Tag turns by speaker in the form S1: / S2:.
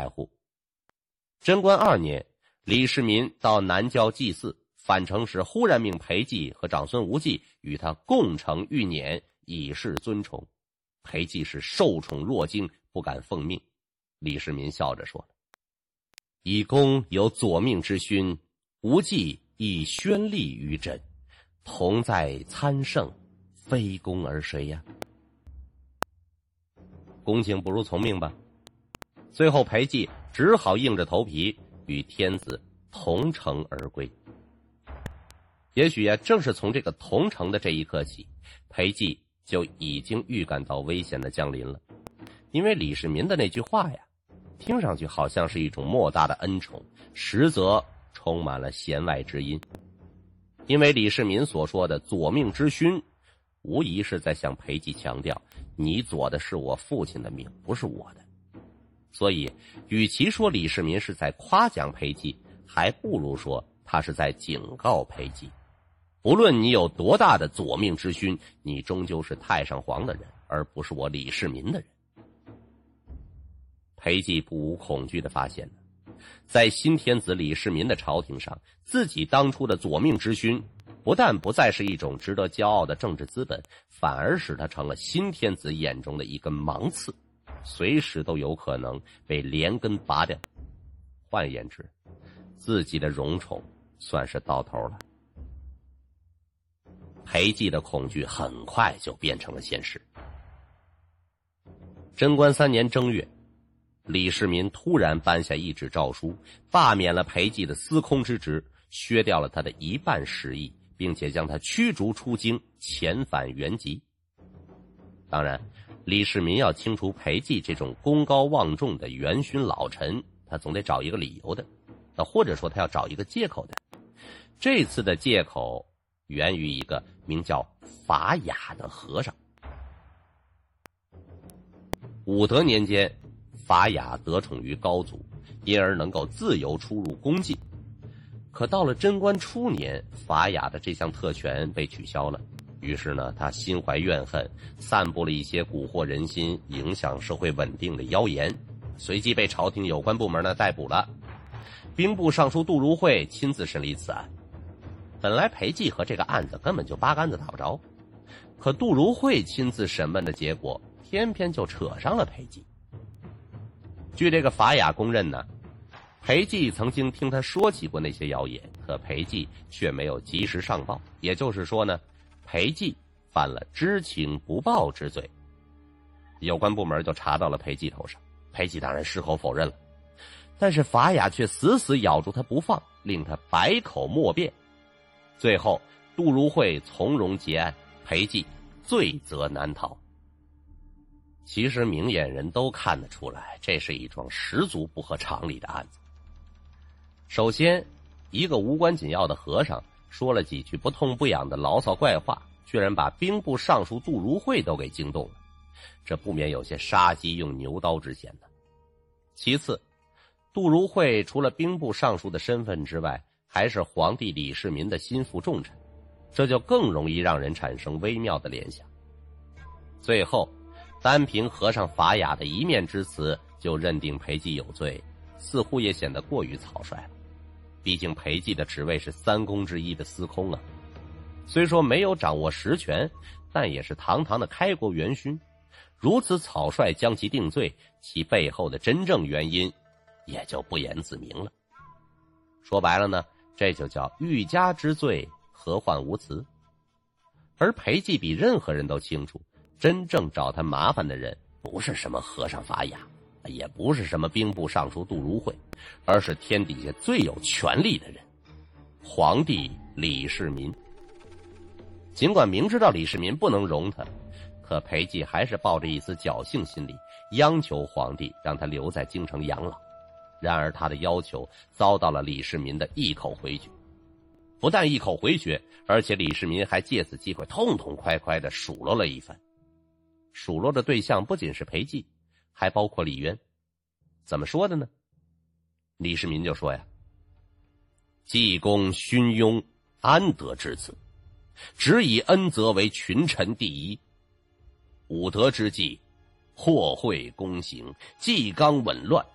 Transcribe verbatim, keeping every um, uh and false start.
S1: 百户。贞观二年，李世民到南郊祭祀，返程时忽然命裴寂和长孙无忌与他共乘御辇，以示尊崇。裴寂是受宠若惊，不敢奉命。李世民笑着说了：以公有左命之勋，无忌亦宣立于朕，同在参圣，非公而谁呀？恭敬不如从命吧。最后裴寂只好硬着头皮与天子同乘而归。也许呀，正是从这个同乘的这一刻起，裴寂就已经预感到危险的降临了。因为李世民的那句话呀，听上去好像是一种莫大的恩宠，实则充满了弦外之音。因为李世民所说的左命之勋，无疑是在向裴寂强调，你左的是我父亲的命，不是我的。所以与其说李世民是在夸奖裴寂，还不如说他是在警告裴寂，不论你有多大的左命之勋，你终究是太上皇的人，而不是我李世民的人。裴寂不无恐惧地发现了，在新天子李世民的朝廷上，自己当初的左命之勋不但不再是一种值得骄傲的政治资本，反而使他成了新天子眼中的一根芒刺，随时都有可能被连根拔掉。换言之，自己的荣宠算是到头了。裴寂的恐惧很快就变成了现实。贞观三年正月，李世民突然颁下一纸诏书，罢免了裴寂的司空之职，削掉了他的一半食邑，并且将他驱逐出京，遣返原籍。当然，李世民要清除裴寂这种功高望重的元勋老臣，他总得找一个理由的，或者说他要找一个借口的。这次的借口源于一个名叫法雅的和尚。武德年间，法雅得宠于高祖，因而能够自由出入宫禁。可到了贞观初年，法雅的这项特权被取消了，于是呢，他心怀怨恨，散布了一些蛊惑人心、影响社会稳定的谣言，随即被朝廷有关部门呢逮捕了。兵部尚书杜如晦亲自审理此案。本来裴寂和这个案子根本就八竿子打不着，可杜如晦亲自审问的结果，偏偏就扯上了裴寂。据这个法雅公认呢，裴寂曾经听他说起过那些谣言，可裴寂却没有及时上报，也就是说呢，裴寂犯了知情不报之罪。有关部门就查到了裴寂头上，裴寂当然矢口否认了，但是法雅却死死咬住他不放，令他百口莫辩。最后杜如晦从容结案，裴寂罪责难逃。其实明眼人都看得出来，这是一桩十足不合常理的案子。首先，一个无关紧要的和尚说了几句不痛不痒的牢骚怪话，居然把兵部尚书杜如晦都给惊动了，这不免有些杀鸡用牛刀之嫌呢。其次，杜如晦除了兵部尚书的身份之外，还是皇帝李世民的心腹重臣，这就更容易让人产生微妙的联想。最后，单凭和尚法雅的一面之词就认定裴寂有罪，似乎也显得过于草率了。毕竟裴寂的职位是三公之一的司空啊，虽说没有掌握实权，但也是堂堂的开国元勋，如此草率将其定罪，其背后的真正原因也就不言自明了。说白了呢，这就叫欲加之罪，何患无辞。而裴寂比任何人都清楚，真正找他麻烦的人不是什么和尚法雅，也不是什么兵部尚书杜如晦，而是天底下最有权力的人，皇帝李世民。尽管明知道李世民不能容他，可裴寂还是抱着一丝侥幸心理，央求皇帝让他留在京城养老。然而他的要求遭到了李世民的一口回绝。不但一口回绝，而且李世民还借此机会痛痛快快地数落了一番。数落的对象不仅是裴寂，还包括李渊。怎么说的呢？李世民就说呀：济公勋庸，安得之此？只以恩泽为群臣第一。武德之际，祸会公行，纪纲紊乱，